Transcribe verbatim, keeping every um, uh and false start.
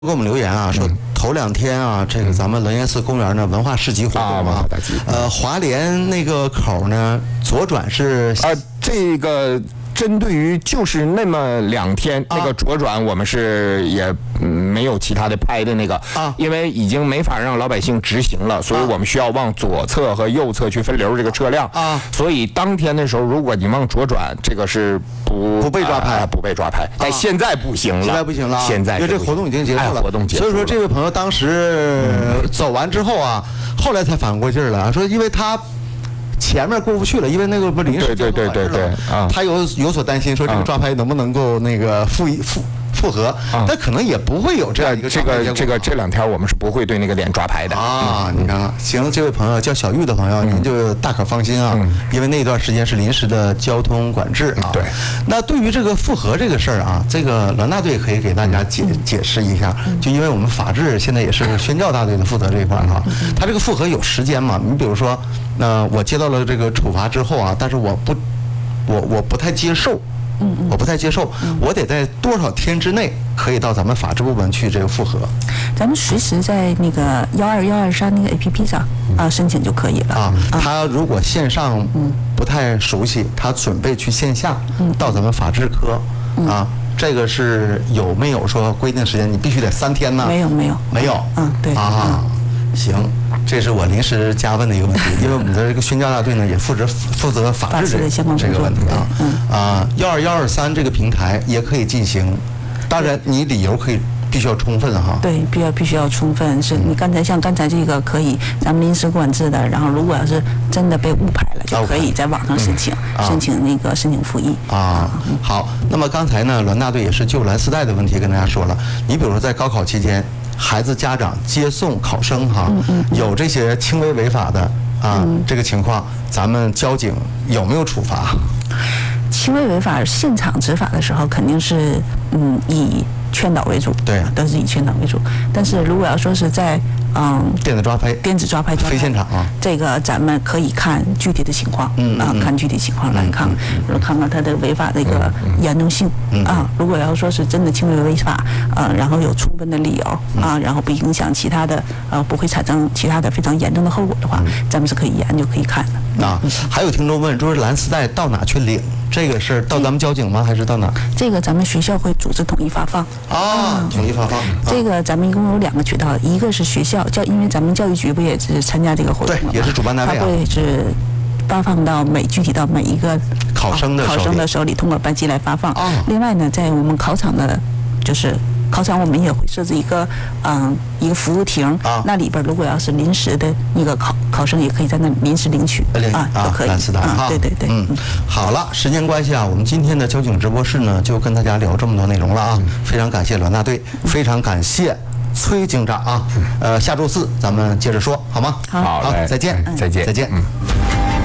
给我们留言啊，说头两天啊，这个咱们龙岩寺公园呢文化市集活动啊，呃，华联那个口呢左转是啊，这个。针对于就是那么两天、啊、那个左转，我们是也、嗯、没有其他的拍的那个啊，因为已经没法让老百姓直行了，所以我们需要往左侧和右侧去分流这个车辆啊。所以当天的时候，如果你往左转，这个是不不被抓拍， 啊、不被抓拍。但现在不行了， 现在不行了， 现在因为这活动已经结束了， 哎、活动结束了。 所以说，这位朋友当时走完之后啊，后来才反过劲儿来，说因为他。前面过不去了，因为那个不临时对对对对对啊， 他有有所担心，说这个抓拍能不能够那个复一复复合，但可能也不会有这样一个这个这个这两天我们是不会对那个脸抓拍的啊。你看看，行，这位朋友叫小玉的朋友，您就大可放心啊，因为那段时间是临时的交通管制啊。 对。 那对于这个复合这个事儿啊，这个栾大队可以给大家解解释一下，就因为我们法制现在也是宣教大队的负责这一块哈，他这个复合有时间嘛？你比如说。那我接到了这个处罚之后啊，但是我不，我我不太接受，嗯，我不太接受，嗯、我得在多少天之内可以到咱们法制部门去这个复核？ 咱们随时在那个幺二幺二三那个 A P P 上啊申请就可以了啊。他如果线上不太熟悉，他准备去线下到咱们法制科啊，这个是有没有说规定时间？你必须得三天呢？ 没有没有没有， 嗯对啊，行。这是我临时加问的一个问题，因为我们的这个宣教大队呢也负责负责法制这个问题啊。啊，幺二幺二三这个平台也可以进行，当然你理由可以必须要充分哈。 对，必须要必须要充分。是你刚才像刚才这个可以，咱们临时管制的，然后如果要是真的被误拍了，就可以在网上申请，嗯啊、申请那个申请复议啊。好，那么刚才呢，栾大队也是就蓝丝带的问题跟大家说了，你比如说在高考期间。孩子家长接送考生哈，嗯嗯、有这些轻微违法的啊，嗯、这个情况，咱们交警有没有处罚？ 轻微违法现场执法的时候，肯定是嗯以劝导为主， 对， 都是以劝导为主。但是如果要说是在嗯电子抓拍、 电子抓拍、 非现场啊， 这个咱们可以看具体的情况，嗯啊，看具体情况来看，嗯、看看他的违法的一个严重性、嗯、啊。如果要说是真的轻微违法，呃，然后有充分的理由啊，然后不影响其他的，呃，不会产生其他的非常严重的后果的话，嗯、咱们是可以研究可以看的。 啊，还有听众问，说蓝丝带到哪去领？这个是到咱们交警吗？还是到哪？ 这个咱们学校会组织统一发放。 啊，统一发放。 这个咱们一共有两个渠道，一个是学校教，因为咱们教育局不也是参加这个活动对，也是主办单位啊。 它会是发放到每具体到每一个考生的考生的手里，通过班级来发放。哦。另外呢，在我们考场的，就是考场我们也会设置一个嗯一个服务亭啊，那里边如果要是临时的那个考考生，也可以在那临时领取啊，都可以。 蓝丝带啊， 对对对。 嗯，好了，时间关系啊，我们今天的交警直播室呢，就跟大家聊这么多内容了啊，非常感谢栾大队，非常感谢崔警长啊，呃，下周四咱们接着说好吗？ 好， 好，再见， 再见， 再见。嗯。